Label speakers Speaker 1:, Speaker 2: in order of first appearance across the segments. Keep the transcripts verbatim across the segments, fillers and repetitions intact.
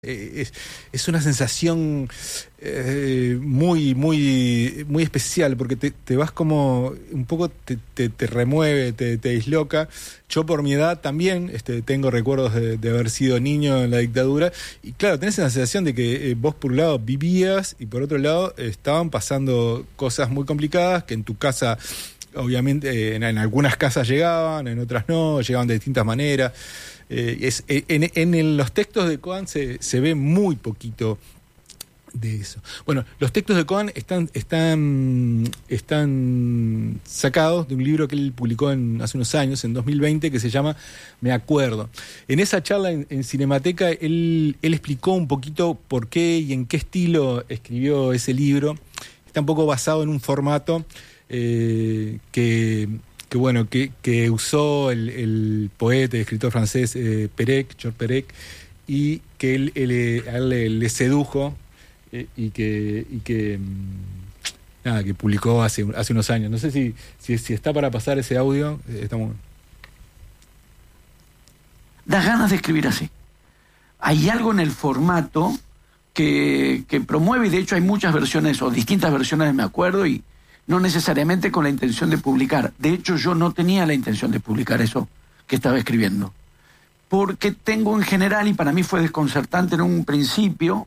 Speaker 1: Eh, es, es una sensación eh, muy, muy, muy especial, porque te, te vas como un poco, te, te, te remueve, te, te disloca. Yo por mi edad también este, tengo recuerdos de, de haber sido niño en la dictadura, y claro, tenés la sensación de que eh, vos por un lado vivías y por otro lado eh, estaban pasando cosas muy complicadas que en tu casa, obviamente, eh, en, en algunas casas llegaban, en otras no, llegaban de distintas maneras. Eh, es, en, en, en los textos de Cohen se, se ve muy poquito de eso. Bueno, los textos de Cohen están, están, están sacados de un libro que él publicó en, hace unos años, en dos mil veinte, que se llama Me Acuerdo. En esa charla en, en Cinemateca, él, él explicó un poquito por qué y en qué estilo escribió ese libro. Está un poco basado en un formato eh, que... que bueno, que, que usó el, el poeta y escritor francés eh, Perec, Georges Perec, y que él, él, a él le, le sedujo eh, y que y que nada, que publicó hace, hace unos años. No sé si, si, si está para pasar ese audio. Eh, estamos...
Speaker 2: Das ganas de escribir así. Hay algo en el formato que, que promueve, y de hecho hay muchas versiones o distintas versiones de Me Acuerdo, y no necesariamente con la intención de publicar. De hecho, yo no tenía la intención de publicar eso que estaba escribiendo. Porque tengo en general, y para mí fue desconcertante en un principio,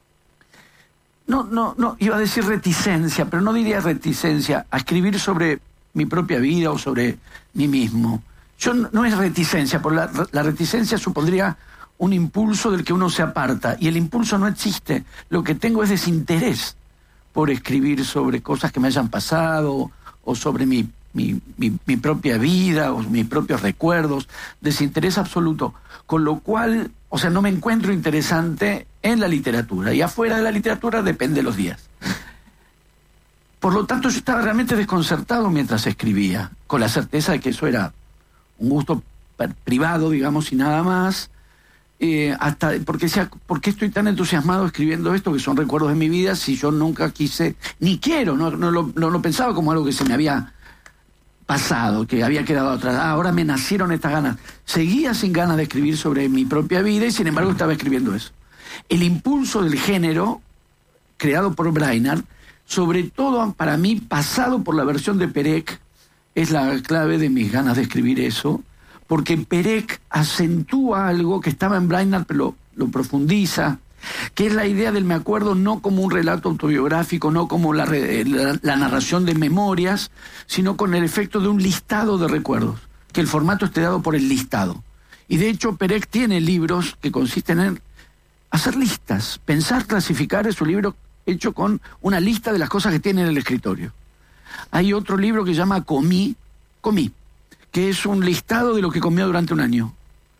Speaker 2: no, no, no, iba a decir reticencia, pero no diría reticencia, a escribir sobre mi propia vida o sobre mí mismo. Yo no, no es reticencia, porque la, la reticencia supondría un impulso del que uno se aparta, y el impulso no existe. Lo que tengo es desinterés por escribir sobre cosas que me hayan pasado, o sobre mi, mi, mi, mi propia vida, o mis propios recuerdos, desinterés absoluto, con lo cual, o sea, no me encuentro interesante en la literatura, y afuera de la literatura depende de los días. Por lo tanto, yo estaba realmente desconcertado mientras escribía, con la certeza de que eso era un gusto privado, digamos, y nada más. Eh, hasta porque sea, ¿por qué estoy tan entusiasmado escribiendo esto, que son recuerdos de mi vida, si yo nunca quise, ni quiero, no, no, lo, no lo pensaba como algo que se me había pasado, que había quedado atrás? Ah, ahora me nacieron estas ganas. Seguía sin ganas de escribir sobre mi propia vida, y sin embargo estaba escribiendo eso. El impulso del género creado por Brainard, sobre todo para mí, pasado por la versión de Perec, es la clave de mis ganas de escribir eso, porque Perec acentúa algo que estaba en Brainard, pero lo, lo profundiza, que es la idea del Me Acuerdo no como un relato autobiográfico, no como la, la, la narración de memorias, sino con el efecto de un listado de recuerdos, que el formato esté dado por el listado. Y de hecho Perec tiene libros que consisten en hacer listas. Pensar, clasificar es un libro hecho con una lista de las cosas que tiene en el escritorio. Hay otro libro que se llama Comí, Comí, que es un listado de lo que comió durante un año.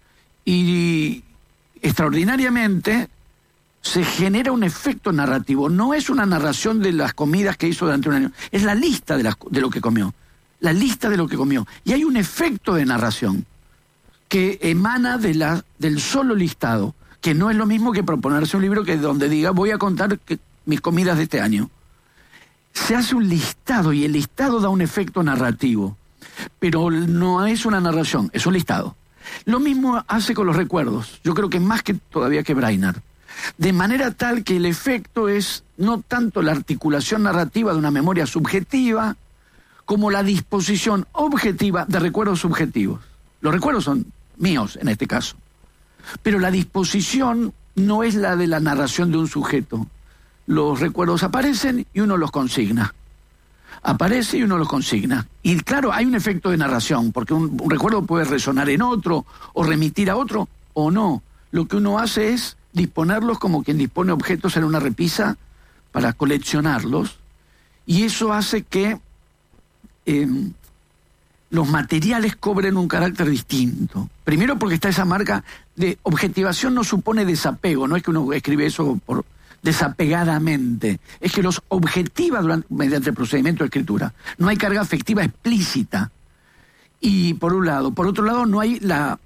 Speaker 2: Y extraordinariamente se genera un efecto narrativo. No es una narración de las comidas que hizo durante un año, es la lista de, las, de lo que comió. La lista de lo que comió. Y hay un efecto de narración que emana de la, del solo listado, que no es lo mismo que proponerse un libro que donde diga voy a contar que, mis comidas de este año. Se hace un listado, y el listado da un efecto narrativo. Pero no es una narración, es un listado. Lo mismo hace con los recuerdos, yo creo que más que todavía que Brainard. De manera tal que el efecto es no tanto la articulación narrativa de una memoria subjetiva, como la disposición objetiva de recuerdos subjetivos. Los recuerdos son míos en este caso. Pero la disposición no es la de la narración de un sujeto. Los recuerdos aparecen y uno los consigna. Aparece y uno los consigna. Y claro, hay un efecto de narración, porque un, un recuerdo puede resonar en otro, o remitir a otro, o no. Lo que uno hace es disponerlos como quien dispone objetos en una repisa para coleccionarlos, y eso hace que eh, los materiales cobren un carácter distinto. Primero porque está esa marca de objetivación, no supone desapego, no es que uno escribe eso por... desapegadamente, es que los objetiva durante, mediante el procedimiento de escritura. No hay carga afectiva explícita. Y por un lado. Por otro lado, no hay la,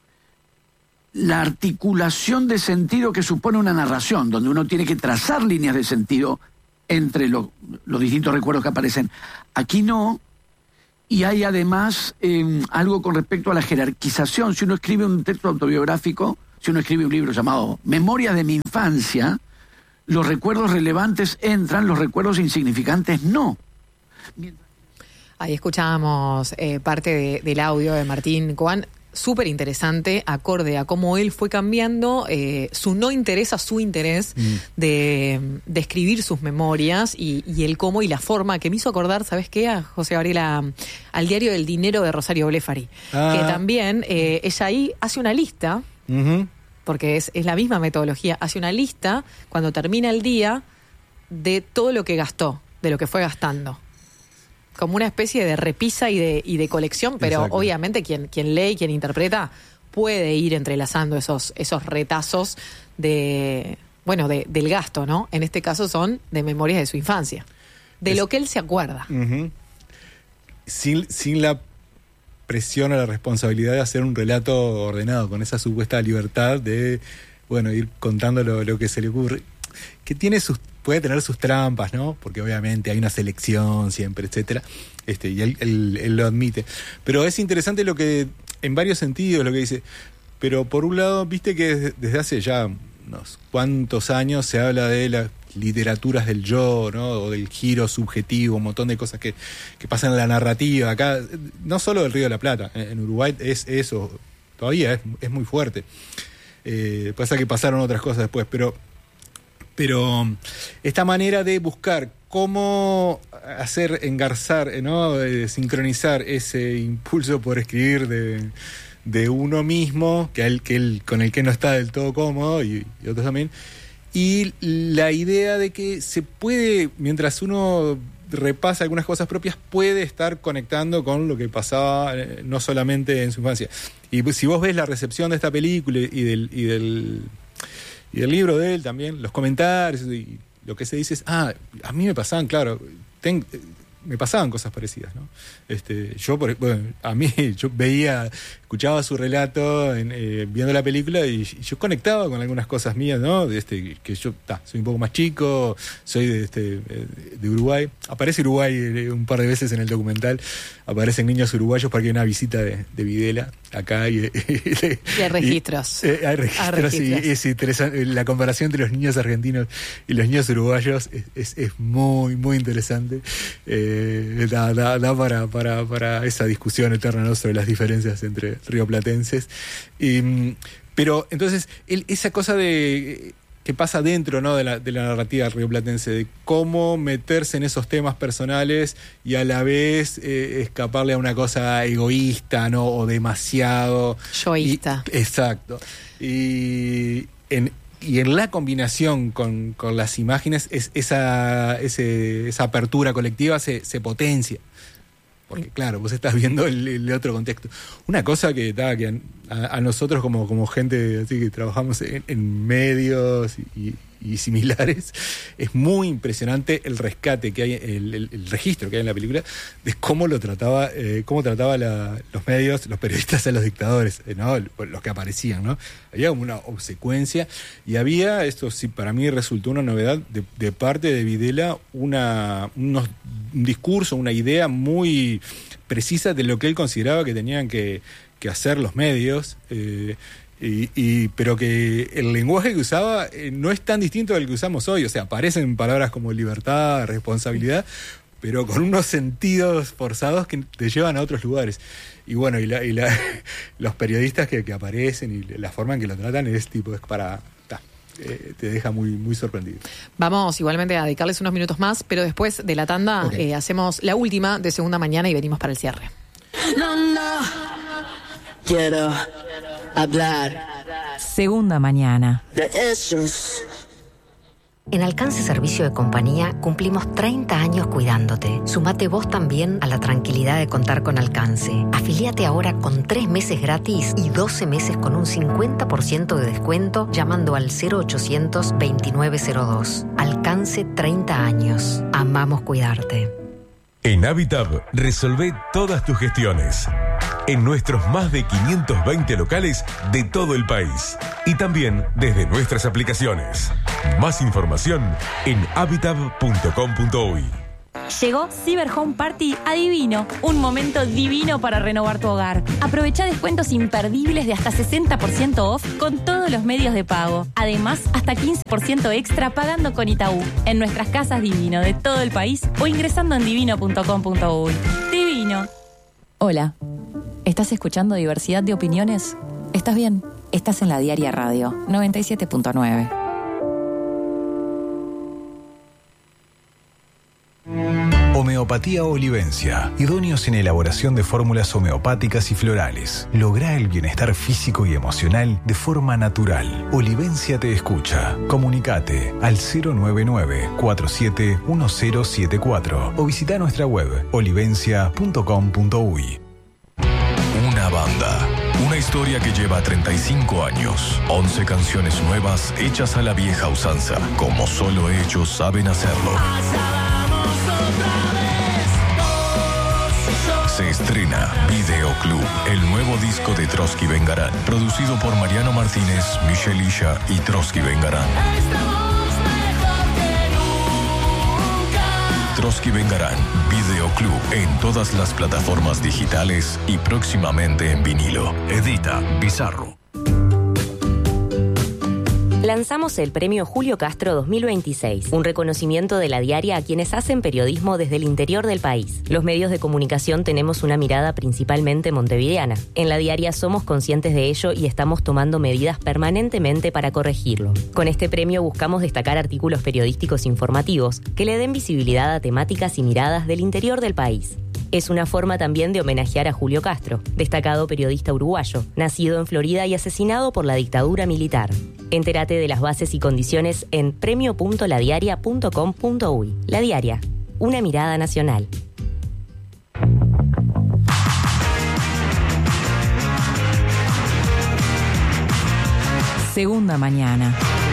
Speaker 2: la articulación de sentido que supone una narración, donde uno tiene que trazar líneas de sentido entre lo, los distintos recuerdos que aparecen. Aquí no. Y hay además eh, algo con respecto a la jerarquización. Si uno escribe un texto autobiográfico, si uno escribe un libro llamado Memorias de mi infancia, los recuerdos relevantes entran, los recuerdos insignificantes no.
Speaker 3: Ahí escuchábamos eh, parte de, del audio de Martín Coan, súper interesante, acorde a cómo él fue cambiando eh, su no interés a su interés mm. de, de escribir sus memorias y, y el cómo y la forma que me hizo acordar, ¿sabes qué? A José Gabriel, a, al diario del dinero de Rosario Blefari, ah. que también eh, ella ahí hace una lista, uh-huh. porque es, es la misma metodología, hace una lista cuando termina el día de todo lo que gastó, de lo que fue gastando. Como una especie de repisa y de, y de colección, pero Exacto. obviamente quien, quien lee y quien interpreta puede ir entrelazando esos, esos retazos de, bueno, de, del gasto, ¿no? En este caso son de memorias de su infancia, de es, lo que él se acuerda.
Speaker 1: Uh-huh. Sin, sin la presión o la responsabilidad de hacer un relato ordenado, con esa supuesta libertad de, bueno, ir contando lo, lo que se le ocurre, que tiene sus puede tener sus trampas, ¿no? Porque obviamente hay una selección siempre, etcétera. Este, y él, él, él lo admite. Pero es interesante lo que, en varios sentidos, lo que dice. Pero por un lado, viste que desde hace ya unos cuantos años se habla de las literaturas del yo, ¿no? O del giro subjetivo, un montón de cosas que, que pasan en la narrativa. Acá, no solo del Río de la Plata, en Uruguay es eso, todavía es, es muy fuerte. Eh, pasa que pasaron otras cosas después, pero... Pero esta manera de buscar cómo hacer engarzar, ¿no? Eh, sincronizar ese impulso por escribir de, de uno mismo, que él, que él, con el que no está del todo cómodo, y, y otros también, y la idea de que se puede, mientras uno repasa algunas cosas propias, puede estar conectando con lo que pasaba eh, no solamente en su infancia. Y pues, si vos ves la recepción de esta película y del... Y del Y el libro de él también, los comentarios y lo que se dice es, ah, a mí me pasaban, claro, ten, me pasaban cosas parecidas, ¿no? Este, yo, por, bueno, a mí, yo veía, escuchaba su relato en, eh, viendo la película y, y yo conectaba con algunas cosas mías, ¿no? De este, que yo, ta, soy un poco más chico, soy de, este, de Uruguay. Aparece Uruguay un par de veces en el documental, aparecen niños uruguayos porque hay una visita de, de Videla acá y, y,
Speaker 3: y hay registros.
Speaker 1: Y, eh, hay registros, hay registros. Y es interesante, la comparación entre los niños argentinos y los niños uruguayos es, es, es muy, muy interesante. Eh, da, da, da para, para, para esa discusión eterna, ¿no? Sobre las diferencias entre rioplatenses. Y, pero entonces, el, esa cosa de que pasa dentro, ¿no? de, la, de la narrativa rioplatense, de cómo meterse en esos temas personales y a la vez eh, escaparle a una cosa egoísta, ¿no? O demasiado...
Speaker 3: Yoísta.
Speaker 1: Y, exacto. Y en, y en la combinación con, con las imágenes, es, esa, ese, esa apertura colectiva se, se potencia. Porque claro, vos estás viendo el, el otro contexto. Una cosa que, da, que a, a nosotros como, como gente así que trabajamos en, en medios y, y similares, es muy impresionante el rescate que hay, el, el, el registro que hay en la película de cómo lo trataba, eh, cómo trataba la, los medios, los periodistas a los dictadores, eh, ¿no? Los que aparecían, ¿no? Había como una obsecuencia y había, esto sí para mí resultó una novedad, de, de parte de Videla, una, unos, un discurso, una idea muy precisa de lo que él consideraba que tenían que, que hacer los medios, eh, Y, y, pero que el lenguaje que usaba eh, no es tan distinto del que usamos hoy. O sea, aparecen palabras como libertad, responsabilidad, pero con unos sentidos forzados que te llevan a otros lugares. Y bueno, y, la, y la, los periodistas que, que aparecen y la forma en que lo tratan es tipo, es para... Ta, eh, te deja muy, muy sorprendido.
Speaker 3: Vamos igualmente a dedicarles unos minutos más, pero después de la tanda okay. eh, hacemos la última de Segunda Mañana y venimos para el cierre.
Speaker 4: No, no. Quiero hablar.
Speaker 5: Segunda Mañana.
Speaker 4: De esos.
Speaker 6: En Alcance Servicio de Compañía cumplimos treinta años cuidándote. Sumate vos también a la tranquilidad de contar con Alcance. Afiliate ahora con tres meses gratis y doce meses con un cincuenta por ciento de descuento llamando al cero ochocientos veintinueve cero dos. Alcance treinta años. Amamos cuidarte.
Speaker 7: En Habitat resolvé todas tus gestiones. En nuestros más de quinientos veinte locales de todo el país. Y también desde nuestras aplicaciones. Más información en habitat punto com punto uy.
Speaker 5: Llegó Cyber Home Party a Divino, un momento divino para renovar tu hogar. Aprovecha descuentos imperdibles de hasta sesenta por ciento off con todos los medios de pago. Además, hasta quince por ciento extra pagando con Itaú en nuestras casas Divino de todo el país o ingresando en divino punto com punto uy. Divino.
Speaker 8: Hola, ¿estás escuchando Diversidad de Opiniones? ¿Estás bien? Estás en la Diaria Radio noventa y siete punto nueve.
Speaker 9: Homeopatía Olivencia. Idóneos en elaboración de fórmulas homeopáticas y florales. Logra el bienestar físico y emocional de forma natural. Olivencia te escucha. Comunicate al cero nueve nueve, cuatro siete uno cero siete cuatro o visita nuestra web olivencia punto com punto uy.
Speaker 7: Una banda. Una historia que lleva treinta y cinco años. once canciones nuevas hechas a la vieja usanza, como solo ellos saben hacerlo. Se estrena Videoclub, el nuevo disco de Trotsky Vengarán, producido por Mariano Martínez, Michelle Isha y Trotsky Vengarán. Trotsky Vengarán, Videoclub en todas las plataformas digitales y próximamente en vinilo. Edita Bizarro.
Speaker 10: Lanzamos el Premio Julio Castro dos mil veintiséis, un reconocimiento de La Diaria a quienes hacen periodismo desde el interior del país. Los medios de comunicación tenemos una mirada principalmente montevideana. En La Diaria somos conscientes de ello y estamos tomando medidas permanentemente para corregirlo. Con este premio buscamos destacar artículos periodísticos informativos que le den visibilidad a temáticas y miradas del interior del país. Es una forma también de homenajear a Julio Castro, destacado periodista uruguayo, nacido en Florida y asesinado por la dictadura militar. Entérate de las bases y condiciones en premio punto la diaria punto com punto uy. La Diaria, una mirada nacional.
Speaker 5: Segunda mañana.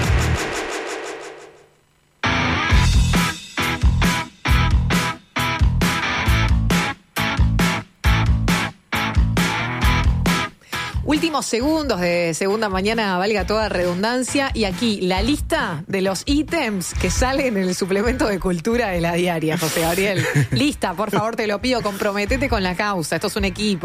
Speaker 3: Últimos segundos de segunda mañana, valga toda redundancia, y aquí la lista de los ítems que salen en el suplemento de cultura de La Diaria, José Gabriel. Lista, por favor, te lo pido, comprometete con la causa, esto es un equipo.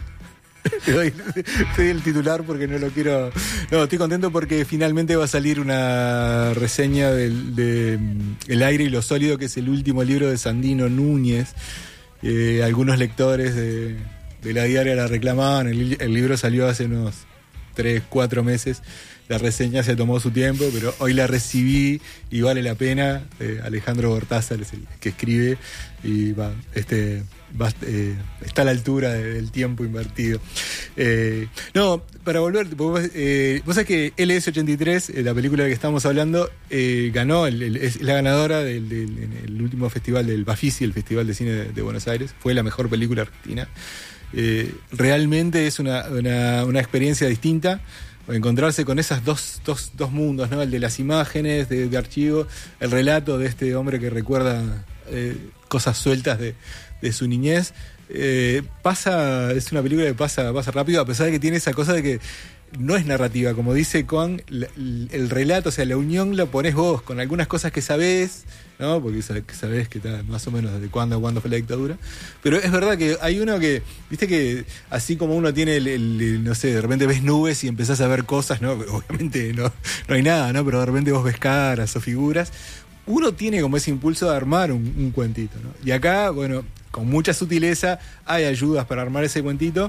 Speaker 1: Te doy, te doy el titular porque no lo quiero... No, estoy contento porque finalmente va a salir una reseña del, de El aire y lo sólido, que es el último libro de Sandino Núñez. Eh, algunos lectores de... de La Diaria la reclamaban, el, el libro salió hace unos tres, cuatro meses, la reseña se tomó su tiempo, pero hoy la recibí y vale la pena. eh, Alejandro Gortázar es el que escribe y va, este, va, eh, está a la altura de, del tiempo invertido. Eh, no, para volver, vos, eh, vos sabés que L S ochenta y tres, eh, la película de la que estamos hablando, eh, ganó, el, el, es la ganadora del, del en el último festival del Bafisi, el Festival de Cine de, de Buenos Aires, fue la mejor película argentina. Eh, realmente es una, una, una experiencia distinta encontrarse con esos dos, dos, dos mundos, ¿no? El de las imágenes de, de archivo, el relato de este hombre que recuerda eh, cosas sueltas de, de su niñez. Eh, pasa, es una película que pasa, pasa rápido, a pesar de que tiene esa cosa de que no es narrativa, como dice Coan, la, el relato, o sea, la unión la ponés vos con algunas cosas que sabés, ¿no? Porque sabés que está más o menos desde cuándo, cuándo fue la dictadura. Pero es verdad que hay uno que, viste que así como uno tiene el, el, el no sé, de repente ves nubes y empezás a ver cosas, ¿no? Obviamente no, no hay nada, ¿no? Pero de repente vos ves caras o figuras. Uno tiene como ese impulso de armar un, un cuentito, ¿no? Y acá, bueno, con mucha sutileza hay ayudas para armar ese cuentito,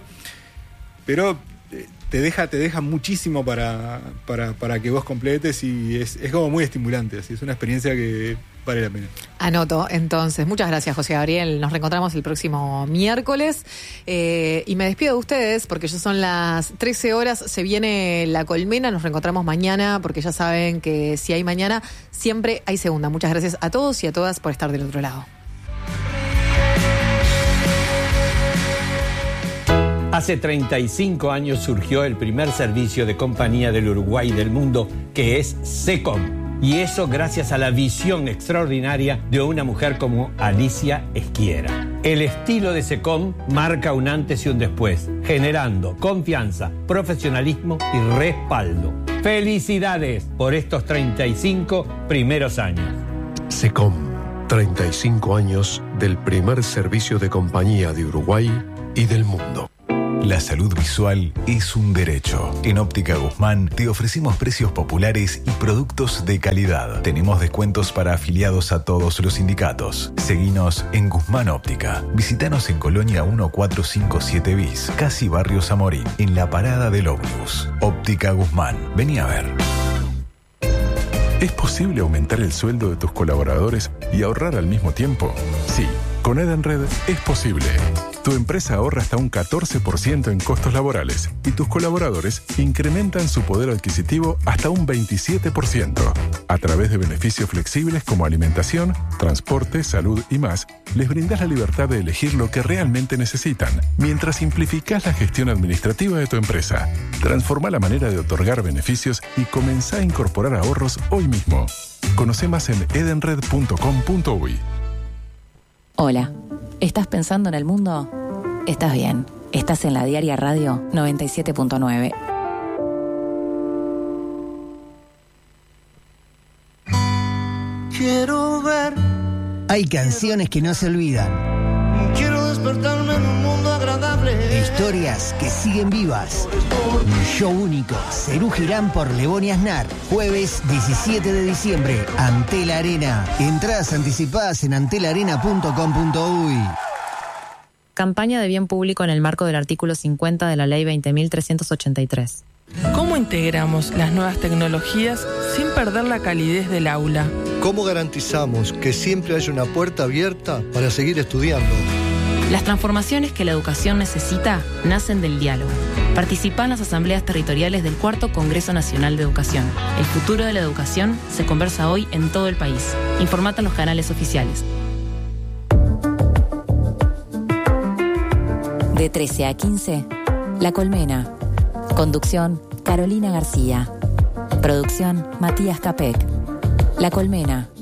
Speaker 1: pero te deja, te deja muchísimo para, para, para que vos completes y es, es como muy estimulante, así es una experiencia que vale la pena.
Speaker 3: Anoto, entonces. Muchas gracias, José Gabriel. Nos reencontramos el próximo miércoles. Eh, y me despido de ustedes porque ya son las trece horas. Se viene La Colmena. Nos reencontramos mañana porque ya saben que si hay mañana, siempre hay segunda. Muchas gracias a todos y a todas por estar del otro lado.
Speaker 11: Hace treinta y cinco años surgió el primer servicio de compañía del Uruguay y del mundo, que es SECOM. Y eso gracias a la visión extraordinaria de una mujer como Alicia Esquiera. El estilo de SECOM marca un antes y un después, generando confianza, profesionalismo y respaldo. ¡Felicidades por estos treinta y cinco primeros años!
Speaker 7: SECOM,
Speaker 12: treinta y cinco años del primer servicio de compañía de Uruguay y del mundo.
Speaker 9: La salud visual es un derecho. En Óptica Guzmán te ofrecemos precios populares y productos de calidad. Tenemos descuentos para afiliados a todos los sindicatos. Seguinos en Guzmán Óptica. Visítanos en Colonia mil cuatrocientos cincuenta y siete bis, casi Barrio Zamorín, en la parada del ómnibus. Óptica Guzmán. Vení a ver.
Speaker 13: ¿Es posible aumentar el sueldo de tus colaboradores y ahorrar al mismo tiempo? Sí, con Edenred es posible. Tu empresa ahorra hasta un catorce por ciento en costos laborales y tus colaboradores incrementan su poder adquisitivo hasta un veintisiete por ciento. A través de beneficios flexibles como alimentación, transporte, salud y más, les brindas la libertad de elegir lo que realmente necesitan, mientras simplificás la gestión administrativa de tu empresa. Transforma la manera de otorgar beneficios y comenzá a incorporar ahorros hoy mismo. Conoce más en edenred punto com punto uy.
Speaker 8: Hola, ¿estás pensando en el mundo? Estás bien, estás en la Diaria Radio noventa y siete punto nueve.
Speaker 14: Quiero ver.
Speaker 15: Hay canciones que no se olvidan.
Speaker 14: Quiero despertarme en un mundo agradable.
Speaker 15: Historias que siguen vivas. Un show único. Serú Girán por Lebón y Aznar. Jueves diecisiete de diciembre. Antel Arena. Entradas anticipadas en antel arena punto com punto uy.
Speaker 16: Campaña de bien público en el marco del artículo cincuenta de la Ley veinte mil trescientos ochenta y tres.
Speaker 17: ¿Cómo integramos las nuevas tecnologías sin perder la calidez del aula?
Speaker 18: ¿Cómo garantizamos que siempre haya una puerta abierta para seguir estudiando?
Speaker 16: Las transformaciones que la educación necesita nacen del diálogo. Participa en las asambleas territoriales del Cuarto Congreso Nacional de Educación. El futuro de la educación se conversa hoy en todo el país. Informate en los canales oficiales.
Speaker 8: De trece a quince, La Colmena. Conducción, Carolina García. Producción, Matías Capek. La Colmena,